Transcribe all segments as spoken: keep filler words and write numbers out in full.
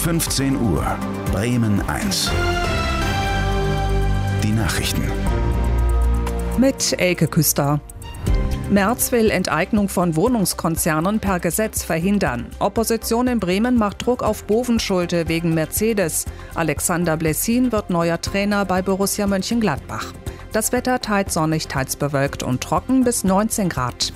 fünfzehn Uhr, Bremen eins. Die Nachrichten. Mit Elke Küster. Merz will Enteignung von Wohnungskonzernen per Gesetz verhindern. Opposition in Bremen macht Druck auf Bovenschulte wegen Mercedes. Alexander Blessin wird neuer Trainer bei Borussia Mönchengladbach. Das Wetter teils sonnig, teils bewölkt und trocken bis neunzehn Grad.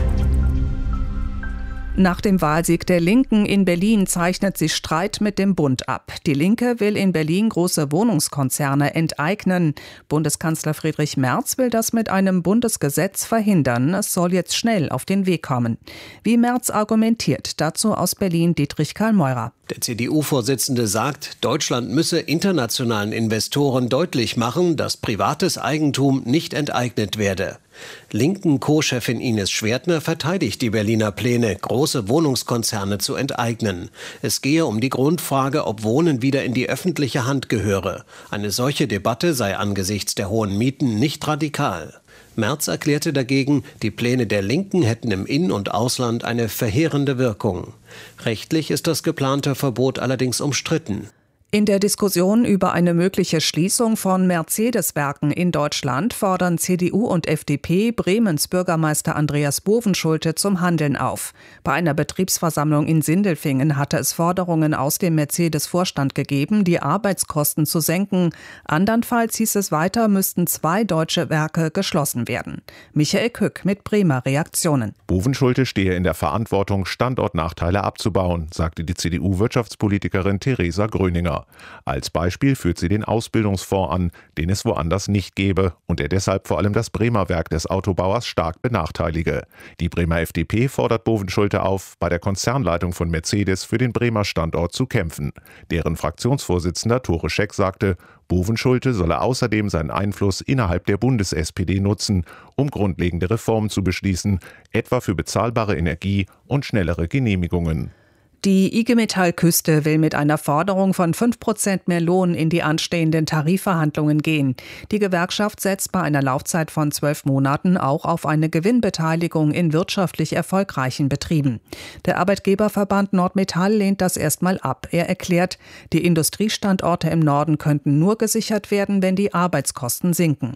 Nach dem Wahlsieg der Linken in Berlin zeichnet sich Streit mit dem Bund ab. Die Linke will in Berlin große Wohnungskonzerne enteignen. Bundeskanzler Friedrich Merz will das mit einem Bundesgesetz verhindern. Es soll jetzt schnell auf den Weg kommen. Wie Merz argumentiert, dazu aus Berlin Dietrich Karl-Meurer. Der C D U-Vorsitzende sagt, Deutschland müsse internationalen Investoren deutlich machen, dass privates Eigentum nicht enteignet werde. Linken Co-Chefin Ines Schwertner verteidigt die Berliner Pläne, große Wohnungskonzerne zu enteignen. Es gehe um die Grundfrage, ob Wohnen wieder in die öffentliche Hand gehöre. Eine solche Debatte sei angesichts der hohen Mieten nicht radikal. Merz erklärte dagegen, die Pläne der Linken hätten im In- und Ausland eine verheerende Wirkung. Rechtlich ist das geplante Verbot allerdings umstritten. In der Diskussion über eine mögliche Schließung von Mercedes-Werken in Deutschland fordern C D U und F D P Bremens Bürgermeister Andreas Bovenschulte zum Handeln auf. Bei einer Betriebsversammlung in Sindelfingen hatte es Forderungen aus dem Mercedes-Vorstand gegeben, die Arbeitskosten zu senken. Andernfalls hieß es weiter, müssten zwei deutsche Werke geschlossen werden. Michael Kück mit Bremer Reaktionen. Bovenschulte stehe in der Verantwortung, Standortnachteile abzubauen, sagte die C D U-Wirtschaftspolitikerin Theresa Gröninger. Als Beispiel führt sie den Ausbildungsfonds an, den es woanders nicht gäbe und der deshalb vor allem das Bremer Werk des Autobauers stark benachteilige. Die Bremer F D P fordert Bovenschulte auf, bei der Konzernleitung von Mercedes für den Bremer Standort zu kämpfen. Deren Fraktionsvorsitzender Tore Scheck sagte, Bovenschulte solle außerdem seinen Einfluss innerhalb der Bundes-S P D nutzen, um grundlegende Reformen zu beschließen, etwa für bezahlbare Energie und schnellere Genehmigungen. Die I G Metall Küste will mit einer Forderung von fünf Prozent mehr Lohn in die anstehenden Tarifverhandlungen gehen. Die Gewerkschaft setzt bei einer Laufzeit von zwölf Monaten auch auf eine Gewinnbeteiligung in wirtschaftlich erfolgreichen Betrieben. Der Arbeitgeberverband Nordmetall lehnt das erstmal ab. Er erklärt, die Industriestandorte im Norden könnten nur gesichert werden, wenn die Arbeitskosten sinken.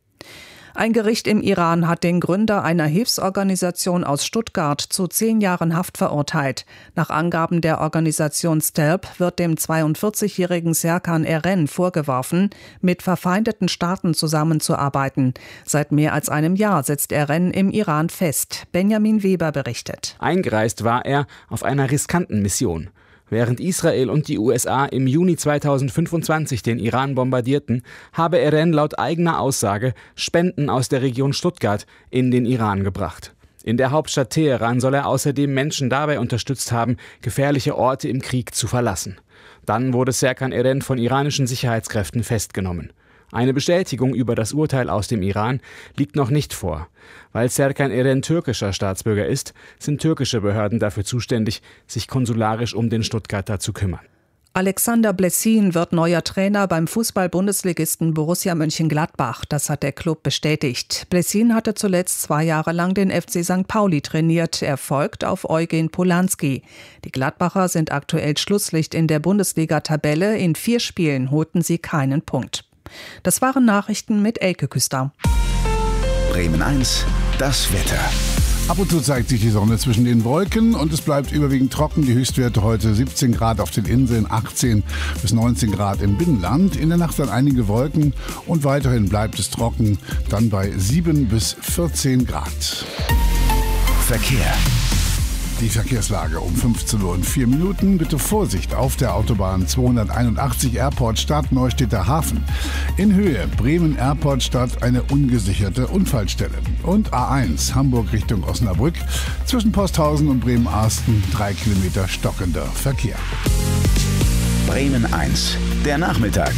Ein Gericht im Iran hat den Gründer einer Hilfsorganisation aus Stuttgart zu zehn Jahren Haft verurteilt. Nach Angaben der Organisation Stelp wird dem zweiundvierzigjährigen Serkan Eren vorgeworfen, mit verfeindeten Staaten zusammenzuarbeiten. Seit mehr als einem Jahr sitzt Eren im Iran fest. Benjamin Weber berichtet. Eingereist war er auf einer riskanten Mission. Während Israel und die U S A im Juni zweitausendfünfundzwanzig den Iran bombardierten, habe Eren laut eigener Aussage Spenden aus der Region Stuttgart in den Iran gebracht. In der Hauptstadt Teheran soll er außerdem Menschen dabei unterstützt haben, gefährliche Orte im Krieg zu verlassen. Dann wurde Serkan Eren von iranischen Sicherheitskräften festgenommen. Eine Bestätigung über das Urteil aus dem Iran liegt noch nicht vor. Weil Serkan Eren türkischer Staatsbürger ist, sind türkische Behörden dafür zuständig, sich konsularisch um den Stuttgarter zu kümmern. Alexander Blessin wird neuer Trainer beim Fußball-Bundesligisten Borussia Mönchengladbach. Das hat der Club bestätigt. Blessin hatte zuletzt zwei Jahre lang den F C Sankt Pauli trainiert. Er folgt auf Eugen Polanski. Die Gladbacher sind aktuell Schlusslicht in der Bundesliga-Tabelle. In vier Spielen holten sie keinen Punkt. Das waren Nachrichten mit Elke Küster. Bremen eins, das Wetter. Ab und zu zeigt sich die Sonne zwischen den Wolken und es bleibt überwiegend trocken. Die Höchstwerte heute siebzehn Grad auf den Inseln, achtzehn bis neunzehn Grad im Binnenland. In der Nacht dann einige Wolken und weiterhin bleibt es trocken, dann bei sieben bis vierzehn Grad. Verkehr. Die Verkehrslage um fünfzehn Uhr und vier Minuten. Bitte Vorsicht auf der Autobahn zweihunderteinundachtzig Airportstadt Neustädter Hafen. In Höhe Bremen-Airportstadt eine ungesicherte Unfallstelle. Und A eins Hamburg Richtung Osnabrück zwischen Posthausen und Bremen-Arsten drei Kilometer stockender Verkehr. Bremen eins, der Nachmittag.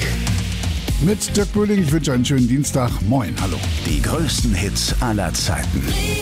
Mit Dirk Böhling, ich wünsche einen schönen Dienstag. Moin, hallo. Die größten Hits aller Zeiten.